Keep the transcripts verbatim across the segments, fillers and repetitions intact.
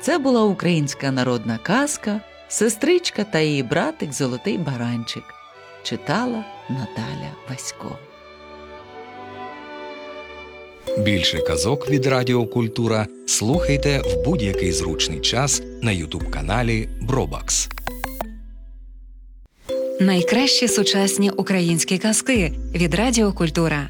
Це була українська народна казка «Сестричка та її братик Золотий баранчик». Читала Наталя Васько. Більше казок від Радіо Культура слухайте в будь-який зручний час на ютуб-каналі Бробакс. Найкращі сучасні українські казки від Радіо Культура.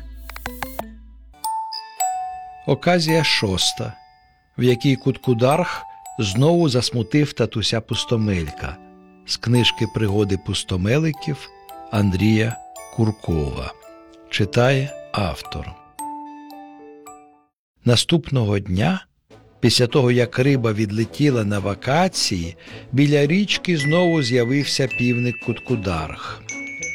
Оказія шоста, в якій Куткударх знову засмутив татуся Пустомелька, з книжки «Пригоди пустомеликів» Андрія Куркова. Читає автор. Наступного дня, після того, як риба відлетіла на вакації, біля річки знову з'явився півник Куткударх.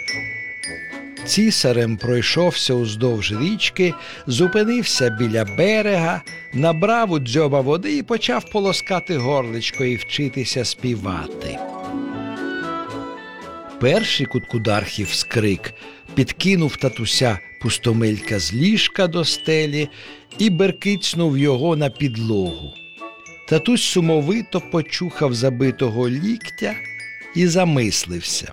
Цісарем пройшовся уздовж річки, зупинився біля берега, набрав у дзьоба води і почав полоскати горличко і вчитися співати. Перший Куткудархів скрик підкинув татуся Пустомелька з ліжка до стелі і беркицнув його на підлогу. Татусь сумовито почухав забитого ліктя і замислився.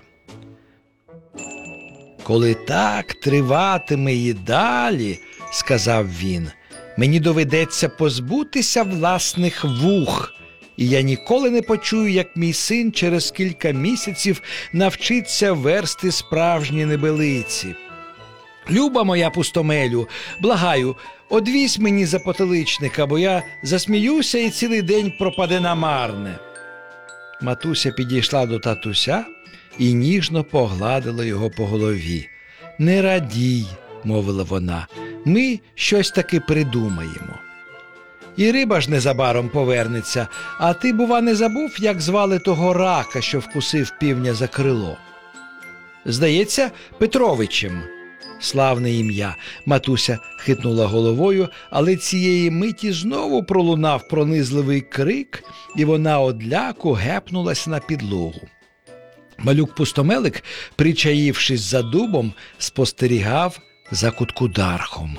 «Коли так триватиме і далі, – сказав він, – мені доведеться позбутися власних вух, і я ніколи не почую, як мій син через кілька місяців навчиться версти справжні небелиці. Люба моя Пустомелю, благаю, одвізь мені за потиличника, бо я засміюся і цілий день пропаде намарне». Матуся підійшла до татуся і ніжно погладила його по голові. «Не радій, – мовила вона, – ми щось таки придумаємо. І риба ж незабаром повернеться, а ти, бува, не забув, як звали того рака, що вкусив півня за крило?» «Здається, Петровичем». «Славне ім'я», – матуся хитнула головою, але цієї миті знову пролунав пронизливий крик, і вона одляку гепнулась на підлогу. Малюк Пустомелик, причаївшись за дубом, спостерігав за Куткудархом.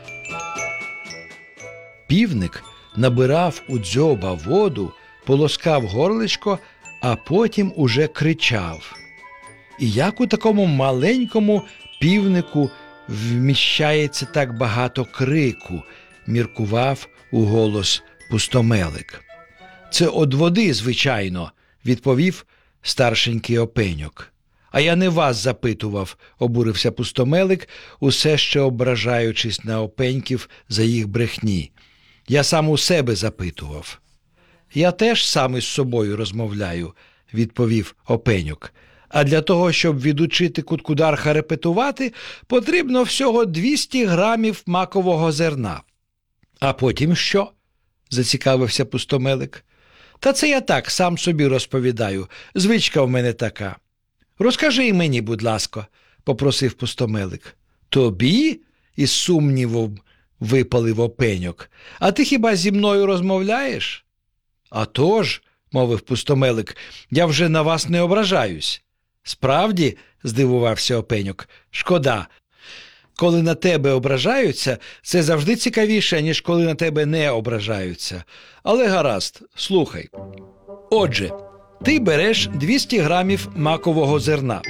Півник набирав у дзьоба воду, полоскав горличко, а потім уже кричав. І як у такому маленькому півнику вміщається так багато крику, міркував уголос Пустомелик. «Це од води, звичайно», – відповів старшенький опеньок. «А я не вас запитував», – обурився Пустомелик, усе ще ображаючись на опеньків за їх брехні. «Я сам у себе запитував». «Я теж сам із собою розмовляю», – відповів опеньок. «А для того, щоб відучити Куткударха репетувати, потрібно всього двісті грамів макового зерна». «А потім що?» – зацікавився Пустомелик. «Та це я так, сам собі розповідаю. Звичка в мене така». «Розкажи й мені, будь ласка», – попросив Пустомелик. «Тобі?» – із сумнівом випалив опеньок. «А ти хіба зі мною розмовляєш?» «А тож», – мовив Пустомелик, – «я вже на вас не ображаюсь». «Справді?» – здивувався опеньок. «Шкода. Коли на тебе ображаються, це завжди цікавіше, ніж коли на тебе не ображаються. Але гаразд, слухай. Отже, ти береш двісті грамів макового зерна.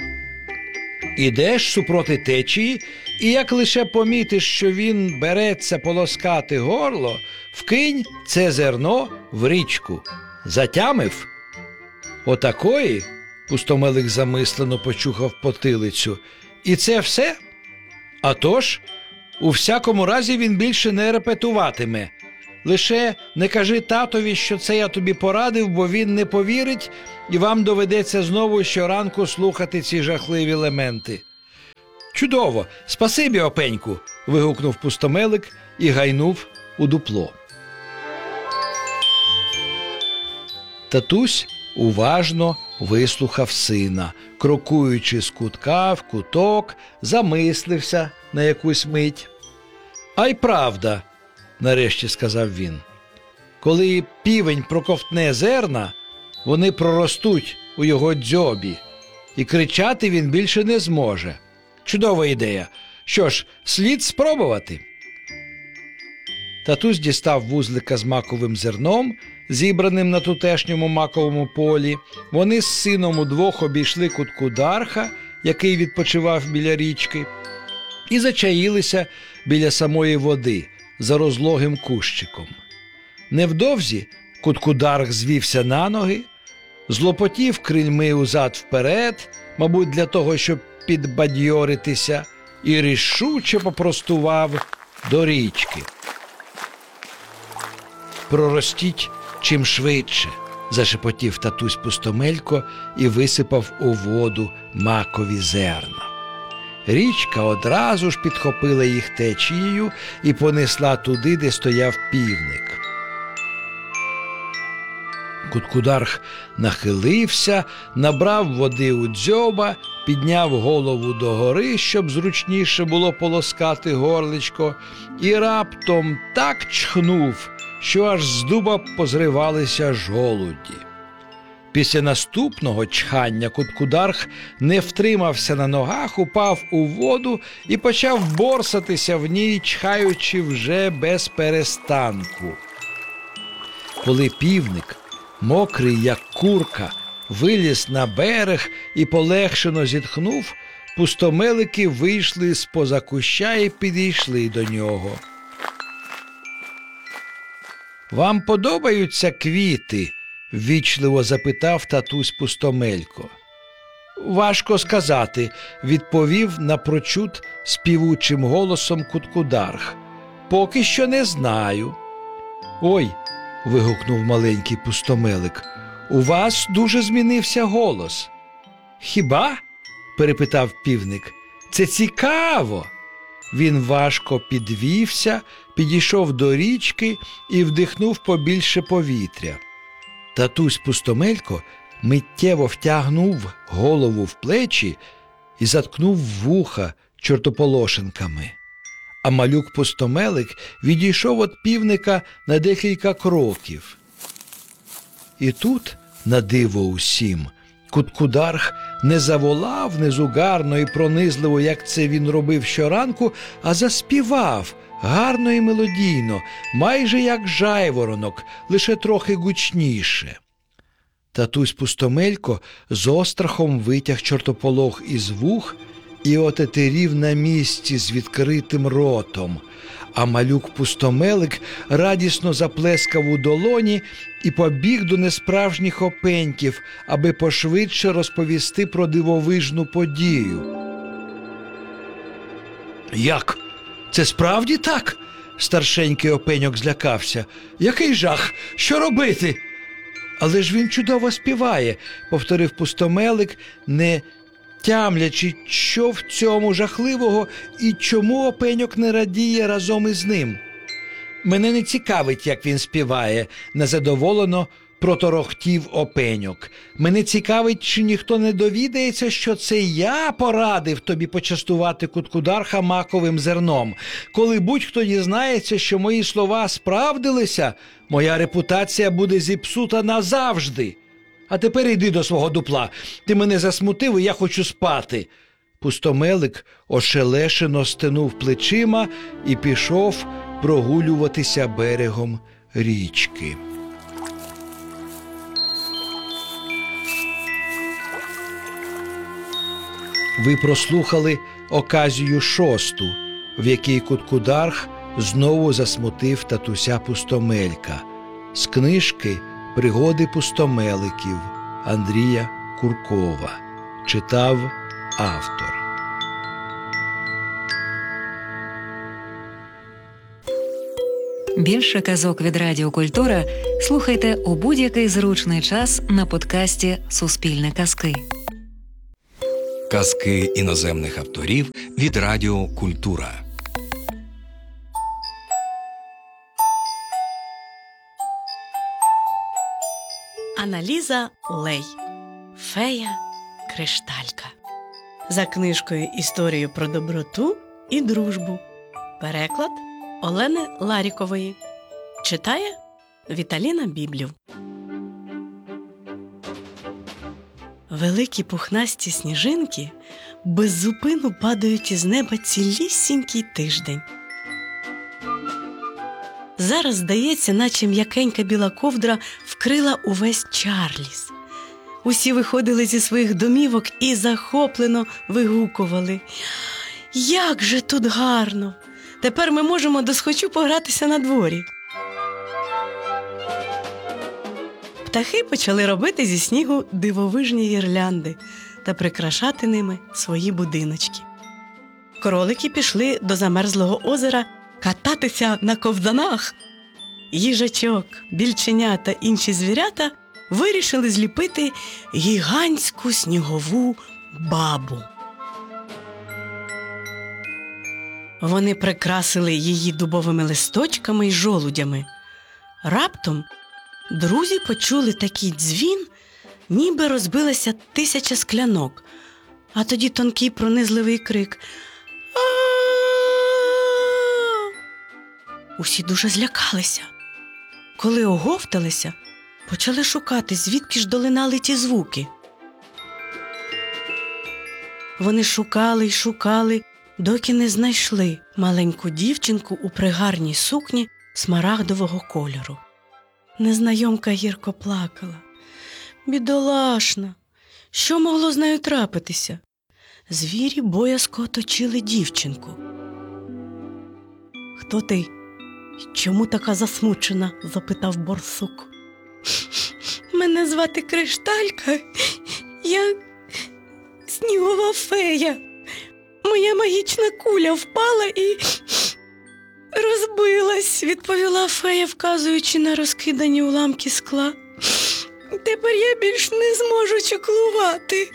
Ідеш супроти течії, і як лише помітиш, що він береться полоскати горло, вкинь це зерно в річку. Затямив?» «Отакої?» – Пустомелик замислено почухав потилицю. «І це все?» «А тож, у всякому разі він більше не репетуватиме. Лише не кажи татові, що це я тобі порадив, бо він не повірить, і вам доведеться знову щоранку слухати ці жахливі лементи». «Чудово! Спасибі, опеньку!» – вигукнув Пустомелик і гайнув у дупло. Татусь уважно вислухав сина, крокуючи з кутка в куток, замислився на якусь мить. «А й правда», – нарешті сказав він, – «коли півень проковтне зерна, вони проростуть у його дзьобі, і кричати він більше не зможе. Чудова ідея. Що ж, слід спробувати». Татусь дістав вузлика з маковим зерном, зібраним на тутешньому маковому полі. Вони з сином удвох обійшли Куткударха, який відпочивав біля річки, і зачаїлися біля самої води за розлогим кущиком. Невдовзі Куткударх звівся на ноги, злопотів крильми узад-вперед, мабуть, для того, щоб підбадьоритися, і рішуче попростував до річки. «Проростіть чим швидше», – зашепотів татусь Пустомелько і висипав у воду макові зерна. Річка одразу ж підхопила їх течією і понесла туди, де стояв півник. Куткударх нахилився, набрав води у дзьоба, підняв голову догори, щоб зручніше було полоскати горличко, і раптом так чхнув, що аж з дуба позривалися жолуді. Після наступного чхання Куткударх не втримався на ногах, упав у воду і почав борсатися в ній, чхаючи вже без перестанку. Коли півник, мокрий, як курка, виліз на берег і полегшено зітхнув, пустомелики вийшли з-поза куща і підійшли до нього. «Вам подобаються квіти?» – ввічливо запитав татусь Пустомелько. «Важко сказати», – відповів напрочуд співучим голосом Куткударх. «Поки що не знаю». «Ой!» – вигукнув маленький Пустомелик. «У вас дуже змінився голос». «Хіба?» – перепитав півник. «Це цікаво!» Він важко підвівся, підійшов до річки і вдихнув побільше повітря. Татусь Пустомелько миттєво втягнув голову в плечі і заткнув вуха чортополошенками. А малюк Пустомелик відійшов від півника на декілька кроків. І тут, на диво усім, Куткударх не заволав незугарно і пронизливо, як це він робив щоранку, а заспівав гарно і мелодійно, майже як жайворонок, лише трохи гучніше. Татусь Пустомелько з острахом витяг чортополох із вух і отетерів на місці з відкритим ротом, а малюк Пустомелик радісно заплескав у долоні і побіг до несправжніх опеньків, аби пошвидше розповісти про дивовижну подію. «Як? Це справді так?» – старшенький опеньок злякався. «Який жах! Що робити?» «Але ж він чудово співає», – повторив Пустомелик, не тямлячи, що в цьому жахливого і чому опеньок не радіє разом із ним. «Мене не цікавить, як він співає», – незадоволено проторохтів опеньок. «Мене цікавить, чи ніхто не довідається, що це я порадив тобі почастувати Куткударха маковим зерном. Коли будь-хто дізнається, що мої слова справдилися, моя репутація буде зіпсута назавжди. А тепер йди до свого дупла. Ти мене засмутив, і я хочу спати». Пустомелик ошелешено стенув плечима і пішов прогулюватися берегом річки. Ви прослухали оказію шосту, в якій Куткударх знову засмутив татуся Пустомелька. З книжки «Пригоди пустомеликів» Андрія Куркова. Читав автор. Більше казок від Радіо Культура слухайте у будь-який зручний час на подкасті «Суспільне казки». Казки іноземних авторів від Радіо Культура. Аналіза Лей. Фея Кришталька. За книжкою «Історію про доброту і дружбу». Переклад Олени Ларікової. Читає Віталіна Біблів. Великі пухнасті сніжинки беззупину падають із неба цілісінький тиждень. Зараз здається, наче м'якенька біла ковдра вкрила увесь Чарльз. Усі виходили зі своїх домівок і захоплено вигукували: «Як же тут гарно! Тепер ми можемо досхочу погратися на дворі!» Птахи почали робити зі снігу дивовижні гірлянди та прикрашати ними свої будиночки. Кролики пішли до замерзлого озера кататися на ковзанах. Їжачок, більченя та інші звірята вирішили зліпити гігантську снігову бабу. Вони прикрасили її дубовими листочками й жолудями. Раптом друзі почули такий дзвін, ніби розбилася тисяча склянок, а тоді тонкий пронизливий крик: «А-а-а!» Усі дуже злякалися. Коли оговталися, почали шукати, звідки ж долинали ті звуки. Вони шукали й шукали, доки не знайшли маленьку дівчинку у пригарній сукні смарагдового кольору. Незнайомка гірко плакала. Бідолашна! Що могло з нею трапитися? Звірі боязко оточили дівчинку. «Хто ти? Чому така засмучена?» – запитав борсук. «Мене звати Кришталька. Я снігова фея. Моя магічна куля впала і розбилась», – відповіла фея, вказуючи на розкидані уламки скла. «Тепер я більш не зможу чаклувати».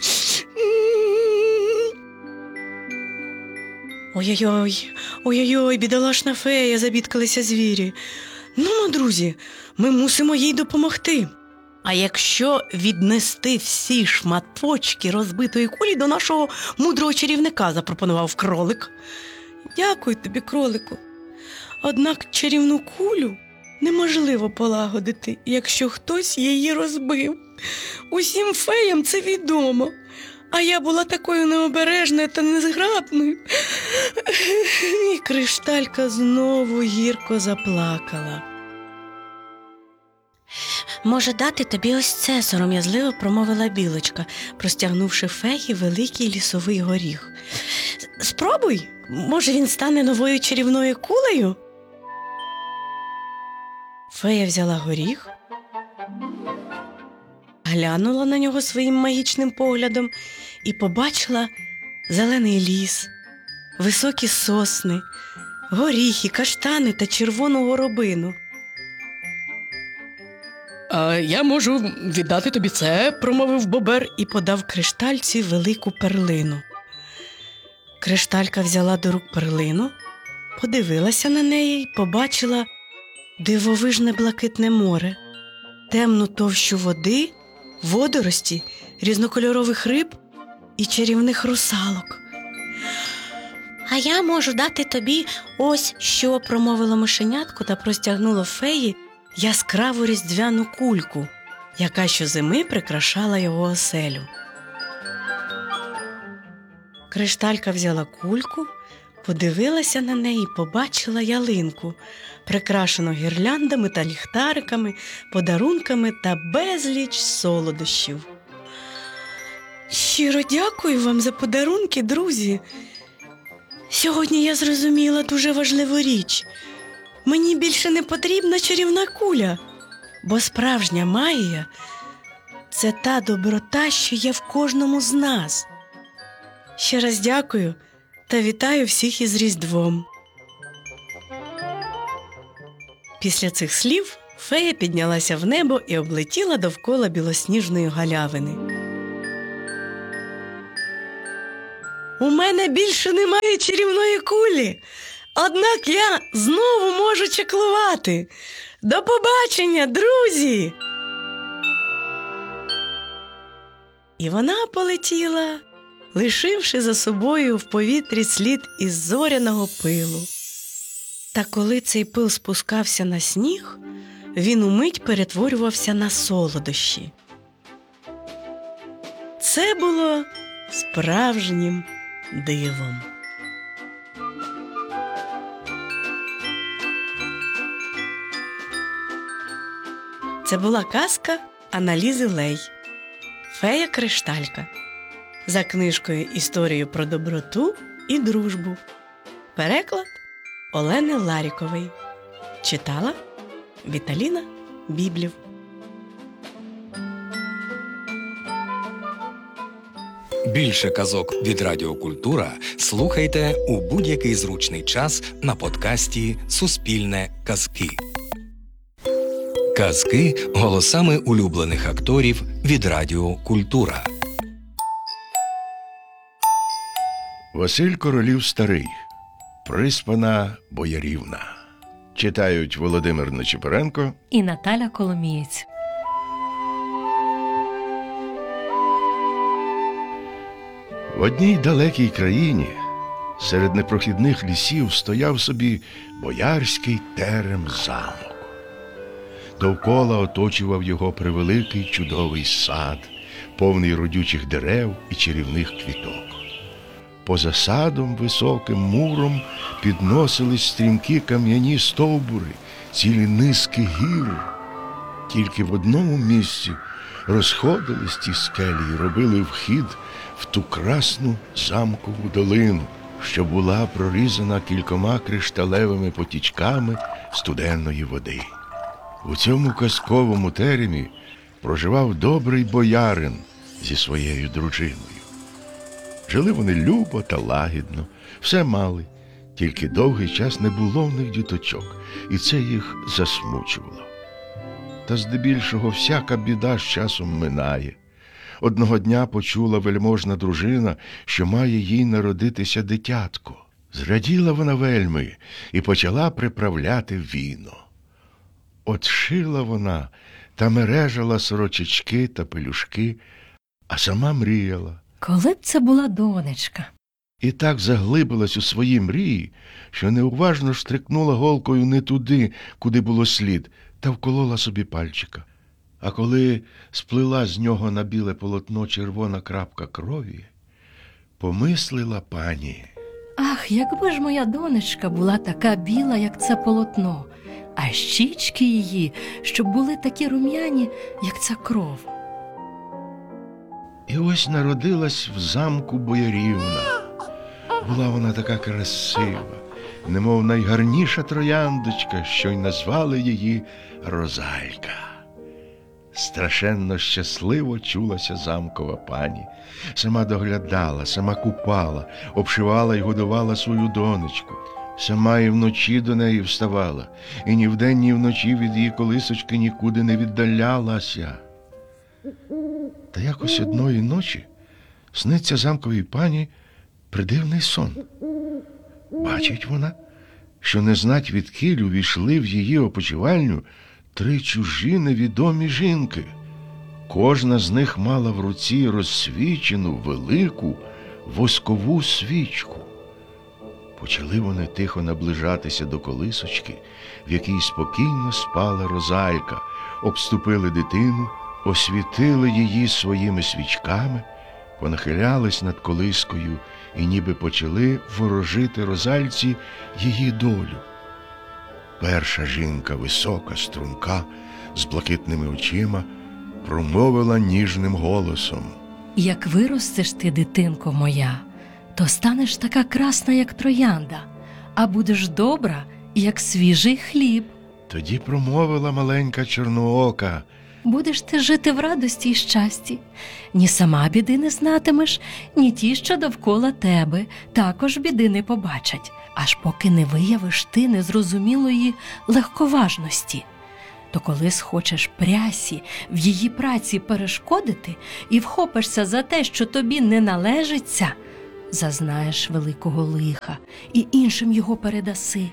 «Ой-ой-ой, ой-ой-ой, бідолашна фея», – забідкалися звірі. «Ну, друзі, ми мусимо їй допомогти. А якщо віднести всі шматочки розбитої кулі до нашого мудрого чарівника», – запропонував кролик. «Дякую тобі, кролику. Однак чарівну кулю неможливо полагодити, якщо хтось її розбив. Усім феям це відомо. А я була такою необережною та незграбною». І Кришталька знову гірко заплакала. «Може дати тобі ось це?» – сором'язливо промовила білочка, простягнувши феї великий лісовий горіх. «Спробуй, може він стане новою чарівною кулею?» Фея взяла горіх, глянула на нього своїм магічним поглядом і побачила зелений ліс, високі сосни, горіхи, каштани та червону горобину. «А я можу віддати тобі це», – промовив бобер і подав Криштальці велику перлину. Кришталька взяла до рук перлину, подивилася на неї й побачила дивовижне блакитне море, темну товщу води, водорості, різнокольорових риб і чарівних русалок. «А я можу дати тобі ось що», – промовило мишенятко та простягнуло феї яскраву різдвяну кульку, яка щозими прикрашала його оселю. Кришталька взяла кульку, подивилася на неї і побачила ялинку, прикрашену гірляндами та ліхтариками, подарунками та безліч солодощів. «Щиро дякую вам за подарунки, друзі. Сьогодні я зрозуміла дуже важливу річ. Мені більше не потрібна чарівна куля, бо справжня магія – це та доброта, що є в кожному з нас. Ще раз дякую та вітаю всіх із Різдвом». Після цих слів фея піднялася в небо і облетіла довкола білосніжної галявини. «У мене більше немає чарівної кулі, однак я знову можу чаклувати. До побачення, друзі!» І вона полетіла, лишивши за собою в повітрі слід із зоряного пилу. Та коли цей пил спускався на сніг, він умить перетворювався на солодощі. Це було справжнім дивом. Це була казка Аналізи Лей «Фея Кришталька» за книжкою «Історію про доброту і дружбу». Переклад Олени Ларікової. Читала Віталіна Біблів. Більше казок від Радіо Культура слухайте у будь-який зручний час на подкасті «Суспільне казки». Казки голосами улюблених акторів від Радіо Культура. Василь Королів Старий. Приспана боярівна. Читають Володимир Нечипоренко і Наталя Коломієць. В одній далекій країні серед непрохідних лісів стояв собі боярський терем-замок. Довкола оточував його превеликий чудовий сад, повний родючих дерев і чарівних квіток. Поза садом високим муром підносились стрімкі кам'яні стовбури, цілі низки гір. Тільки в одному місці розходились ті скелі і робили вхід в ту красну замкову долину, що була прорізана кількома кришталевими потічками студенної води. У цьому казковому теремі проживав добрий боярин зі своєю дружиною. Жили вони любо та лагідно, все мали, тільки довгий час не було в них діточок, і це їх засмучувало. Та здебільшого всяка біда з часом минає. Одного дня почула вельможна дружина, що має їй народитися дитятко. Зраділа вона вельми і почала приправляти віно. От шила вона та мережала сорочечки та пелюшки, а сама мріяла. Коли б це була донечка? І так заглибилась у свої мрії, що неуважно штрикнула голкою не туди, куди було слід, та вколола собі пальчика. А коли сплила з нього на біле полотно червона крапка крові, помислила пані: Ах, якби ж моя донечка була така біла, як це полотно, а щічки її, щоб були такі рум'яні, як ця кров. І ось народилась в замку боярівна. Була вона така красива, немов найгарніша трояндочка, що й назвали її Розалька. Страшенно щасливо чулася замкова пані. Сама доглядала, сама купала, обшивала й годувала свою донечку. Сама і вночі до неї вставала, і ні вдень, ні вночі від її колисочки нікуди не віддалялася. Та якось одної ночі сниться замковій пані придивний сон. Бачить вона, що не знать відкіль увійшли в її опочивальню три чужі невідомі жінки. Кожна з них мала в руці розсвічену велику воскову свічку. Почали вони тихо наближатися до колисочки, в якій спокійно спала Розалька, обступили дитину, освітили її своїми свічками, понахилялись над колискою і ніби почали ворожити Розальці її долю. Перша жінка, висока, струнка, з блакитними очима, промовила ніжним голосом: Як виростеш ти, дитинко моя, то станеш така красна, як троянда, а будеш добра, як свіжий хліб. Тоді промовила маленька чорноока: Будеш ти жити в радості й щасті. Ні сама біди не знатимеш, ні ті, що довкола тебе, також біди не побачать, аж поки не виявиш ти незрозумілої легковажності. То коли схочеш прясі в її праці перешкодити і вхопишся за те, що тобі не належиться, зазнаєш великого лиха і іншим його передаси.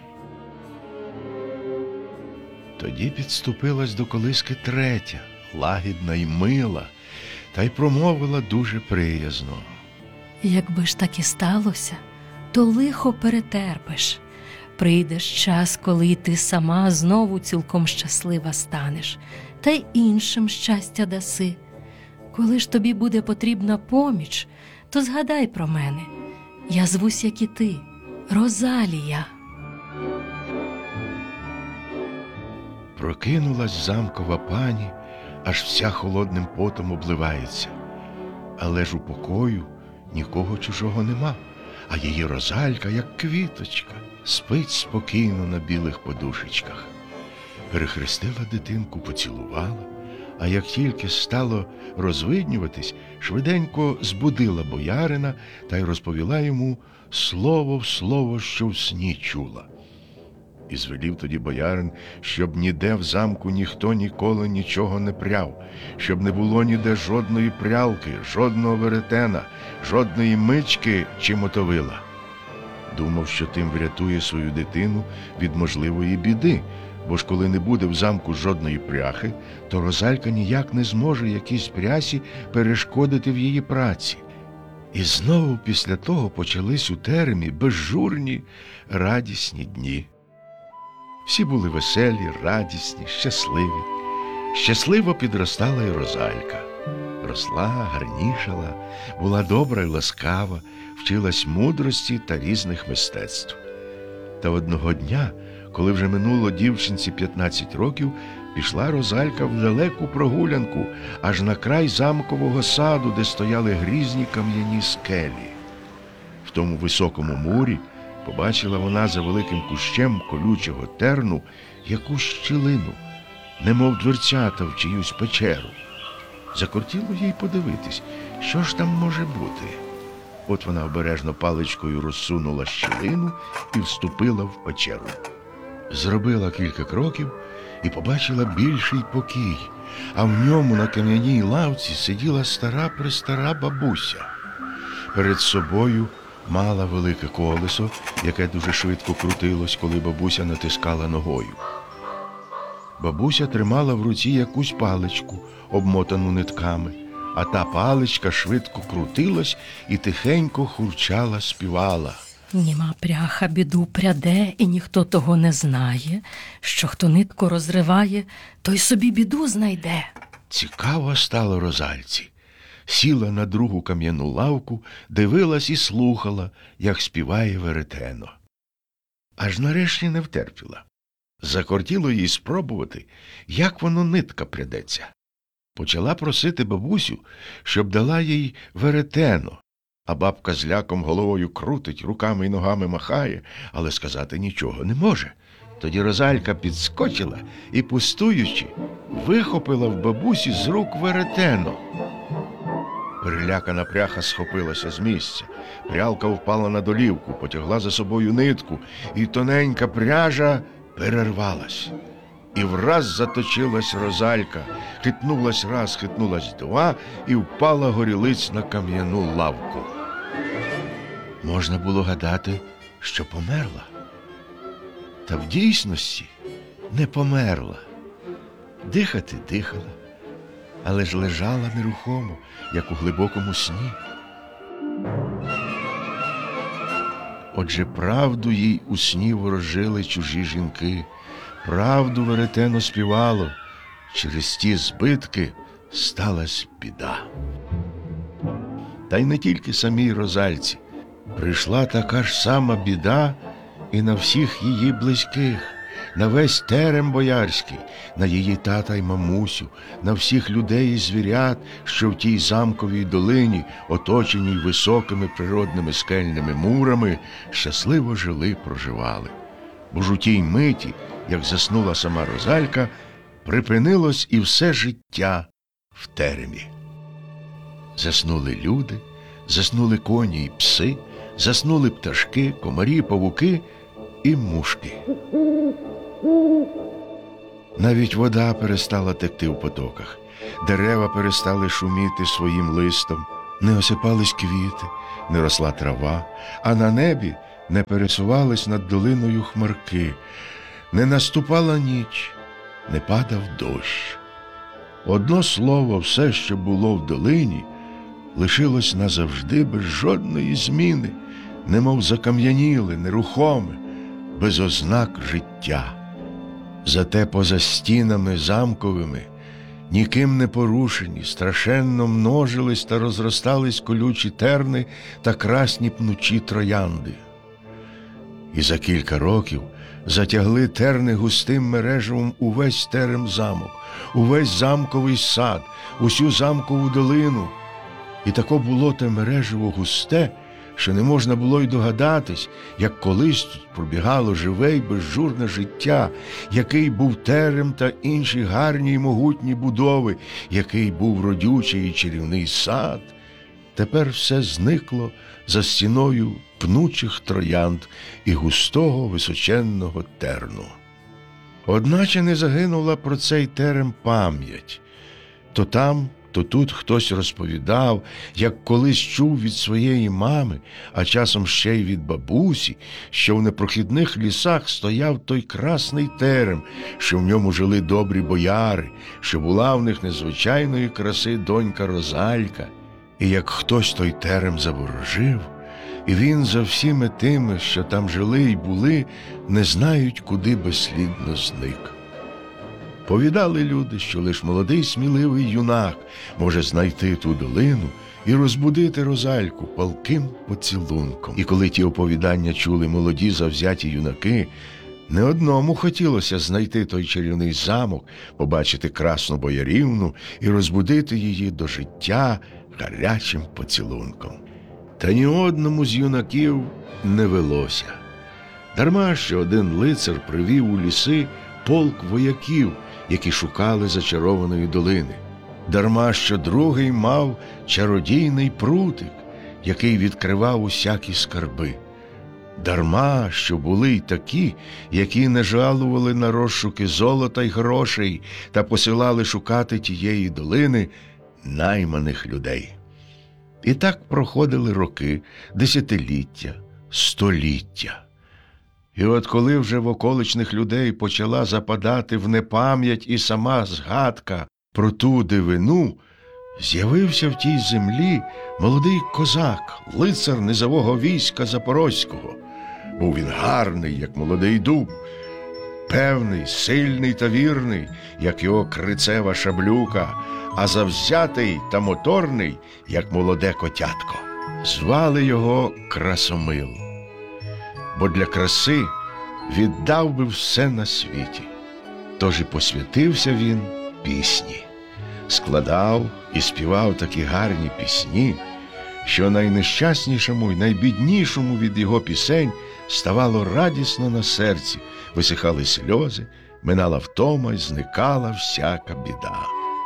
Тоді підступилась до колиски третя, лагідна й мила, та й промовила дуже приязно: Якби ж так і сталося, то лихо перетерпиш. Прийдеш час, коли й ти сама знову цілком щаслива станеш, та й іншим щастя даси. Коли ж тобі буде потрібна поміч, то згадай про мене. Я звусь, як і ти, Розалія. Прокинулась замкова пані, аж вся холодним потом обливається. Але ж у покою нікого чужого нема, а її Розалька, як квіточка, спить спокійно на білих подушечках. Перехрестила дитинку, поцілувала, а як тільки стало розвиднюватись, швиденько збудила боярина та й розповіла йому слово в слово, що в сні чула. І звелів тоді боярин, щоб ніде в замку ніхто ніколи нічого не пряв, щоб не було ніде жодної прялки, жодного веретена, жодної мички чи мотовила. Думав, що тим врятує свою дитину від можливої біди, бо ж коли не буде в замку жодної пряхи, то Розалька ніяк не зможе якійсь прясі перешкодити в її праці. І знову після того почались у теремі безжурні, радісні дні. Всі були веселі, радісні, щасливі. Щасливо підростала й Розалька. Росла, гарнішала, була добра й ласкава, вчилась мудрості та різних мистецтв. Та одного дня, коли вже минуло дівчинці п'ятнадцять років, пішла Розалька в далеку прогулянку, аж на край замкового саду, де стояли грізні кам'яні скелі. В тому високому мурі побачила вона за великим кущем колючого терну якусь щілину, немов дверцята в чиюсь печеру. Закортіло їй подивитись, що ж там може бути. От вона обережно паличкою розсунула щілину і вступила в печеру. Зробила кілька кроків і побачила більший покій, а в ньому на кам'яній лавці сиділа стара-престара бабуся. Перед собою мала велике колесо, яке дуже швидко крутилось, коли бабуся натискала ногою. Бабуся тримала в руці якусь паличку, обмотану нитками, а та паличка швидко крутилась і тихенько хурчала, співала. Німа пряха біду пряде, і ніхто того не знає, що хто нитку розриває, той собі біду знайде. Цікаво стало Розальці. Сіла на другу кам'яну лавку, дивилась і слухала, як співає веретено. Аж нарешті не втерпіла. Закортіло їй спробувати, як воно нитка прядеться. Почала просити бабусю, щоб дала їй веретено, а бабка з ляком головою крутить, руками й ногами махає, але сказати нічого не може. Тоді Розалька підскочила і, пустуючи, вихопила в бабусі з рук веретено. Перелякана пряха схопилася з місця. Прялка впала на долівку, потягла за собою нитку, і тоненька пряжа перервалась. І враз заточилась Розалька, хитнулась раз, хитнулась два і впала горілиць на кам'яну лавку. Можна було гадати, що померла. Та в дійсності не померла. Дихати дихала, але ж лежала нерухомо, як у глибокому сні. Отже, правду їй у сні ворожили чужі жінки, правду веретено співало, через ті збитки сталась біда. Та й не тільки самій Розальці. Прийшла така ж сама біда і на всіх її близьких, на весь терем боярський, на її тата й мамусю, на всіх людей і звірят, що в тій замковій долині, оточеній високими природними скельними мурами, щасливо жили-проживали. Бо ж у тій миті, як заснула сама Розалька, припинилось і все життя в теремі. Заснули люди, заснули коні й пси, заснули пташки, комарі, павуки і мушки. Навіть вода перестала текти в потоках, дерева перестали шуміти своїм листом, не осипались квіти, не росла трава, а на небі не пересувались над долиною хмарки, не наступала ніч, не падав дощ. Одно слово, все, що було в долині, лишилось назавжди без жодної зміни, немов закам'яніле, нерухоме, без ознак життя. Зате поза стінами замковими, ніким не порушені, страшенно множились та розростались колючі терни та красні пнучі троянди. І за кілька років затягли терни густим мережевом увесь терем-замок, увесь замковий сад, усю замкову долину. І тако було те мережево густе, що не можна було й догадатись, як колись тут пробігало живе й безжурне життя, який був терем та інші гарні й могутні будови, який був родючий і чарівний сад. Тепер все зникло за стіною пнучих троянд і густого височенного терну. Одначе не загинула про цей терем пам'ять. То там, то тут хтось розповідав, як колись чув від своєї мами, а часом ще й від бабусі, що в непрохідних лісах стояв той красний терем, що в ньому жили добрі бояри, що була в них незвичайної краси донька Розалька. І як хтось той терем заворожив, і він за всіми тими, що там жили й були, не знають, куди безслідно зник. Повідали люди, що лиш молодий сміливий юнак може знайти ту долину і розбудити Розальку палким поцілунком. І коли ті оповідання чули молоді завзяті юнаки, не одному хотілося знайти той чарівний замок, побачити красну боярівну і розбудити її до життя гарячим поцілунком. Та ні одному з юнаків не велося. Дарма, що один лицар привів у ліси полк вояків, які шукали зачарованої долини. Дарма, що другий мав чародійний прутик, який відкривав усякі скарби. Дарма, що були й такі, які не жалували на розшуки золота й грошей та посилали шукати тієї долини найманих людей. І так проходили роки, десятиліття, століття. І от коли вже в околичних людей почала западати в непам'ять і сама згадка про ту дивину, з'явився в тій землі молодий козак, лицар низового війська Запорозького. Був він гарний, як молодий дуб, певний, сильний та вірний, як його крицева шаблюка, а завзятий та моторний, як молоде котятко. Звали його Красомил, бо для краси віддав би все на світі. Тож і посвятився він пісні. Складав і співав такі гарні пісні, що найнещаснішому й найбіднішому від його пісень ставало радісно на серці, висихали сльози, минала втома й зникала всяка біда.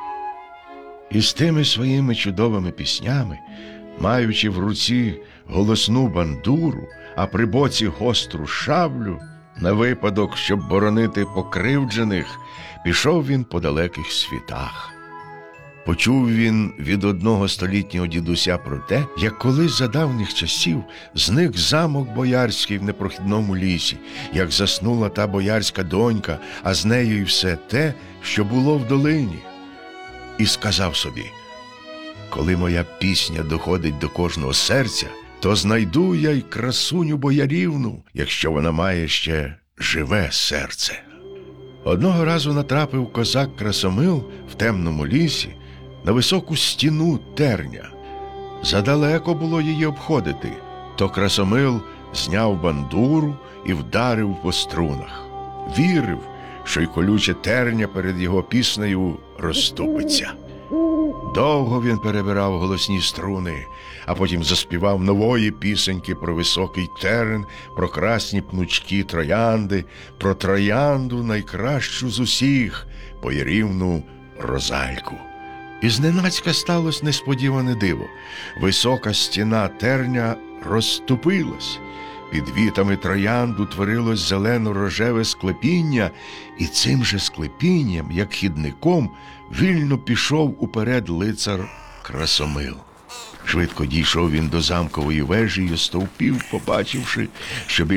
І з тими своїми чудовими піснями, маючи в руці голосну бандуру, а при боці гостру шаблю, на випадок, щоб боронити покривджених, пішов він по далеких світах. Почув він від одного столітнього дідуся про те, як колись за давніх часів зник замок боярський в непрохідному лісі, як заснула та боярська донька, а з нею й все те, що було в долині. І сказав собі: коли моя пісня доходить до кожного серця, то знайду я й красуню боярівну, якщо вона має ще живе серце. Одного разу натрапив козак Красомил в темному лісі на високу стіну терня. Задалеко було її обходити, то Красомил зняв бандуру і вдарив по струнах. Вірив, що й колюче терня перед його піснею розступиться. Довго він перебирав голосні струни, а потім заспівав нової пісеньки про високий терен, про красні пнучки троянди, про троянду найкращу з усіх, боярівну Розальку. І зненацька сталося несподіване диво. Висока стіна терня розступилась. Під вітами троянд утворилось зелено-рожеве склепіння, і цим же склепінням, як хідником, вільно пішов уперед лицар Красомил. Швидко дійшов він до замкової вежі й остовпів, побачивши, що біля